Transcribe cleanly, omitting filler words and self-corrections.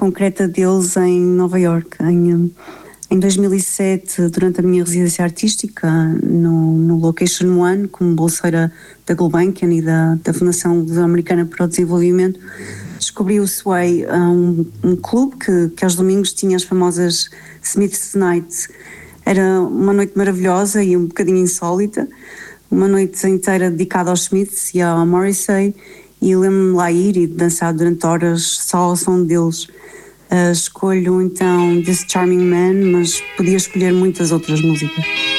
concreta deles em Nova York. Em 2007, durante a minha residência artística no Location One, como bolseira da Gulbenkian e da Fundação Luso-Americana para o Desenvolvimento, descobri o Sway, um clube que aos domingos tinha as famosas Smith's Nights. Era uma noite maravilhosa e um bocadinho insólita, uma noite inteira dedicada aos Smiths e ao Morrissey, e lembro-me lá ir e dançar durante horas só ao som deles. Escolho então This Charming Man, mas podia escolher muitas outras músicas.